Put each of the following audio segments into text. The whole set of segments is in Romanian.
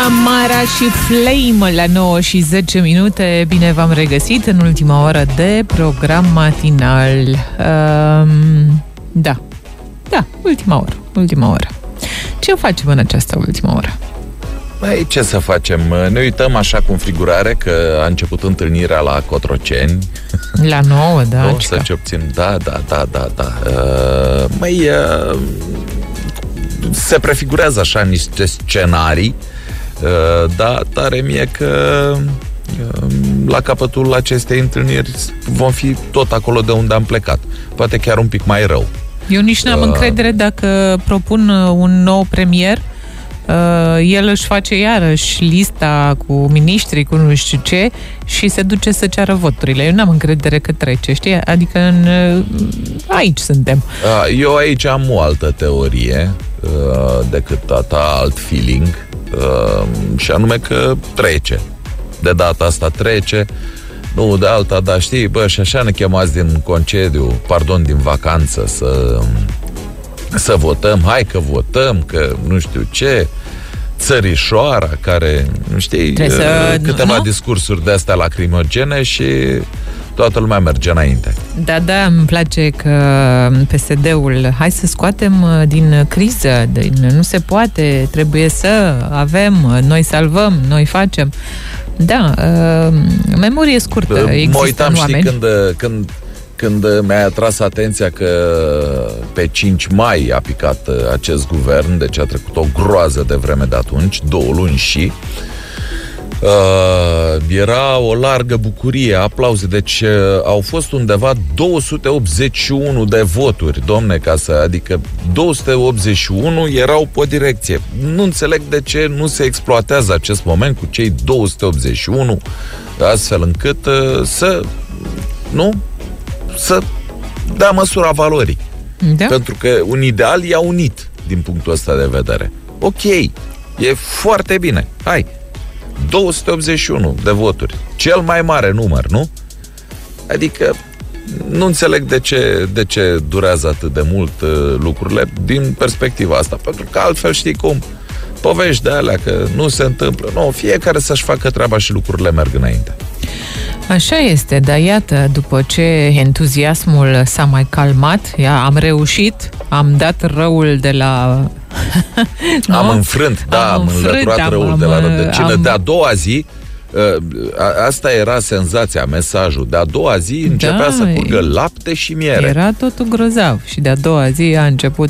Amara și Flame la 9 și 10 minute. Bine v-am regăsit în ultima oră de program matinal. Da, ultima oră. Ce facem în această ultimă oră? Băi, ce să facem? Ne uităm așa cu înfrigurare că a început întâlnirea la Cotroceni. La 9, da. O să ce obțin. Da. Se prefigurează așa niște scenarii, dar tare mie că la capătul acestei întâlniri vom fi tot acolo de unde am plecat. Poate chiar un pic mai rău. Eu nici n-am încredere dacă propun un nou premier, el își face iarăși lista cu miniștri, cu nu știu ce, și se duce să ceară voturile. Eu n-am încredere că trece, știi? Adică aici suntem. Eu aici am o altă teorie decât alt feeling, și anume că trece. De data asta trece, nu de alta, dar știi, și așa ne chemați din concediu, din vacanță să votăm, hai că votăm, că nu știu ce, țărișoara care, știi, câteva discursuri de astea lacrimogene și toată lumea merge înainte. Da, îmi place că PSD-ul, hai să scoatem din criză, nu se poate, trebuie să avem, noi salvăm, noi facem. Da, memorie scurtă există. Mă uitam, în oameni. Știi, când mi-a atras atenția că pe 5 mai a picat acest guvern, deci a trecut o groază de vreme de atunci, 2 luni și era o largă bucurie, aplauze, deci au fost undeva 281 de voturi, domne, adică 281 erau pe o direcție. Nu înțeleg de ce nu se exploatează acest moment cu cei 281, astfel încât să dea măsura valorii. Da? Pentru că un ideal i-a unit din punctul ăsta de vedere. Ok, e foarte bine. Hai, 281 de voturi. Cel mai mare număr, nu? Adică nu înțeleg de ce durează atât de mult lucrurile din perspectiva asta. Pentru că altfel, știi cum, povești de alea că nu se întâmplă. Nu, fiecare să-și facă treaba și lucrurile merg înainte. Așa este, dar iată, după ce entuziasmul s-a mai calmat, am reușit, am dat răul de la... Am înfrânt, am înlăturat răul de la rădăcină. De-a doua zi, asta era senzația, mesajul. De-a doua zi începea să curgă lapte și miere. Era totul grozav și de-a doua zi a început.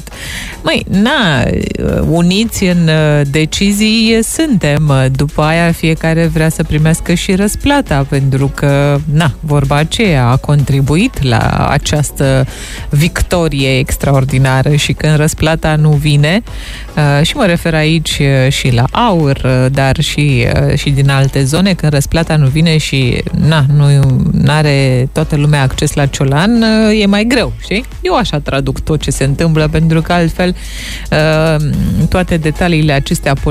Uniți în decizii suntem. După aia fiecare vrea să primească și răsplata, pentru că, vorba aceea a contribuit la această victorie extraordinară și când răsplata nu vine, și mă refer aici și la aur, dar și din alte zone, când răsplata nu vine și nu are toată lumea acces la ciolan, e mai greu, știi? Eu așa traduc tot ce se întâmplă, pentru că altfel toate detaliile acestea